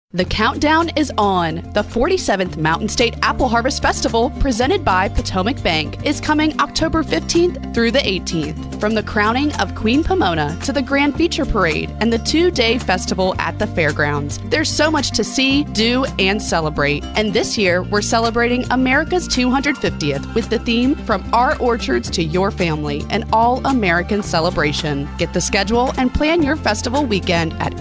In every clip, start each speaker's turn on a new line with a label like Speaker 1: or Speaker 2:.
Speaker 1: The countdown is on. The 47th Mountain State Apple Harvest Festival, presented by Potomac Bank, is coming October 15th through the 18th. From the crowning of Queen Pomona to the Grand Feature Parade and the two-day festival at the fairgrounds, there's so much to see, do, and celebrate. And this year, we're celebrating America's 250th with the theme From Our Orchards to Your Family, an all-American celebration. Get the schedule and plan your festival weekend at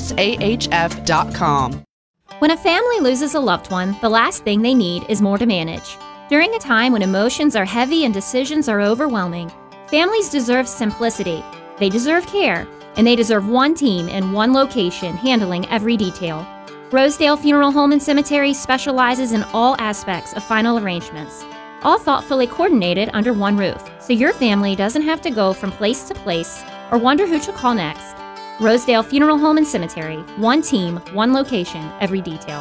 Speaker 1: msahf.com.
Speaker 2: When a family loses a loved one, the last thing they need is more to manage. During a time when emotions are heavy and decisions are overwhelming, families deserve simplicity, they deserve care, and they deserve one team in one location handling every detail. Rosedale Funeral Home and Cemetery specializes in all aspects of final arrangements, all thoughtfully coordinated under one roof, so your family doesn't have to go from place to place or wonder who to call next. Rosedale Funeral Home and Cemetery. One team, one location, every detail.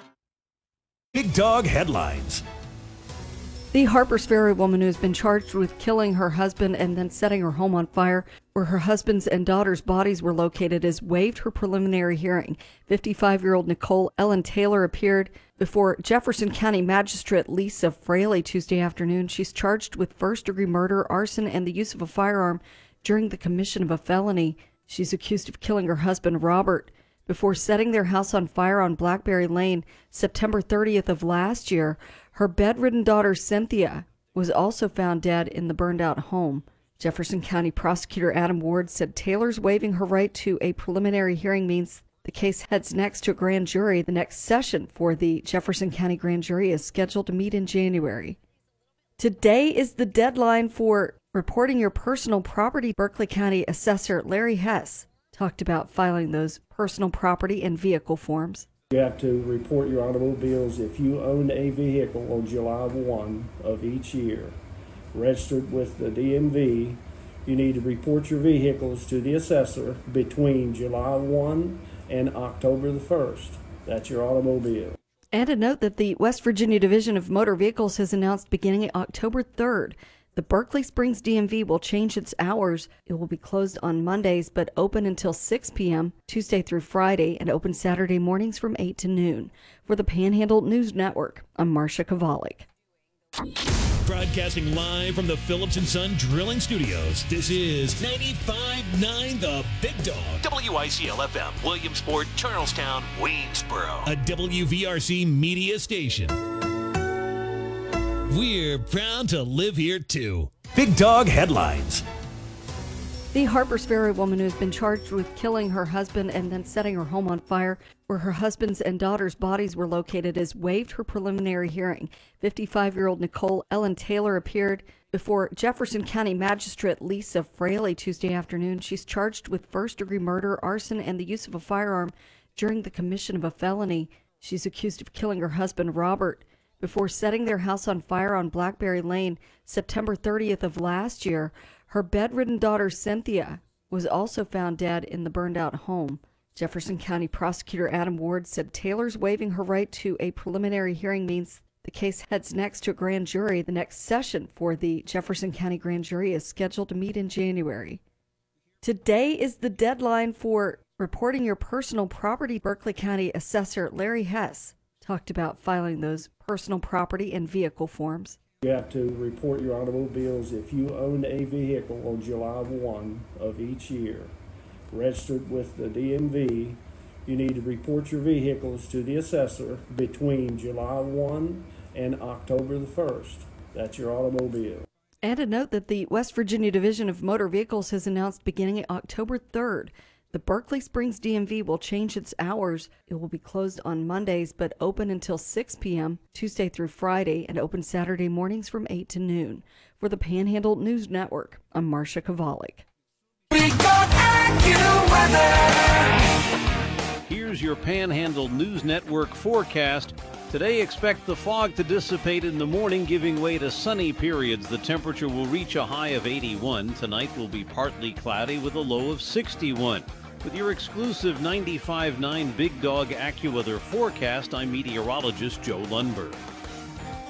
Speaker 3: Big Dog Headlines.
Speaker 4: The Harpers Ferry woman who has been charged with killing her husband and then setting her home on fire, where her husband's and daughter's bodies were located, has waived her preliminary hearing. 55-year-old Nicole Ellen Taylor appeared before Jefferson County Magistrate Lisa Fraley Tuesday afternoon. She's charged with first-degree murder, arson, and the use of a firearm during the commission of a felony. She's accused of killing her husband, Robert, before setting their house on fire on Blackberry Lane September 30th of last year. Her bedridden daughter, Cynthia, was also found dead in the burned-out home. Jefferson County Prosecutor Adam Ward said Taylor's waiving her right to a preliminary hearing means the case heads next to a grand jury. The next session for the Jefferson County grand jury is scheduled to meet in January. Today is the deadline for reporting your personal property. Berkeley County Assessor Larry Hess talked about filing those personal property and vehicle forms.
Speaker 5: You have to report your automobiles if you own a vehicle on July 1 of each year. Registered with the DMV, you need to report your vehicles to the assessor between July 1 and October the 1st. That's your automobile.
Speaker 4: And a note that the West Virginia Division of Motor Vehicles has announced beginning October 3rd, the Berkeley Springs DMV will change its hours. It will be closed on Mondays, but open until 6 p.m. Tuesday through Friday, and open Saturday mornings from 8 to noon. For the Panhandle News Network, I'm Marcia Kovalik.
Speaker 3: Broadcasting live from the Phillips & Son Drilling Studios, this is 95.9 The Big Dog.
Speaker 6: WICL-FM, Williamsport, Charlestown, Waynesboro.
Speaker 3: A WVRC media station. We're proud to live here, too. Big Dog Headlines.
Speaker 4: The Harpers Ferry woman who has been charged with killing her husband and then setting her home on fire, where her husband's and daughter's bodies were located, has waived her preliminary hearing. 55-year-old Nicole Ellen Taylor appeared before Jefferson County Magistrate Lisa Fraley Tuesday afternoon. She's charged with first-degree murder, arson, and the use of a firearm during the commission of a felony. She's accused of killing her husband, Robert, before setting their house on fire on Blackberry Lane September 30th of last year. Her bedridden daughter, Cynthia, was also found dead in the burned-out home. Jefferson County Prosecutor Adam Ward said Taylor's waiving her right to a preliminary hearing means the case heads next to a grand jury. The next session for the Jefferson County grand jury is scheduled to meet in January. Today is the deadline for reporting your personal property. Berkeley County Assessor Larry Hess talked about filing those personal property and vehicle forms.
Speaker 5: You have to report your automobiles if you own a vehicle on July 1 of each year. Registered with the DMV, you need to report your vehicles to the assessor between July 1 and October the 1st. That's your automobile.
Speaker 4: And a note that the West Virginia Division of Motor Vehicles has announced beginning October 3rd, the Berkeley Springs DMV will change its hours. It will be closed on Mondays, but open until 6 p.m. Tuesday through Friday, and open Saturday mornings from 8 to noon. For the Panhandle News Network, I'm Marcia Kovalik.
Speaker 7: Here's your Panhandle News Network forecast. Today, expect the fog to dissipate in the morning, giving way to sunny periods. The temperature will reach a high of 81. Tonight will be partly cloudy with a low of 61. With your exclusive 95.9 Big Dog AccuWeather forecast, I'm meteorologist Joe Lundberg.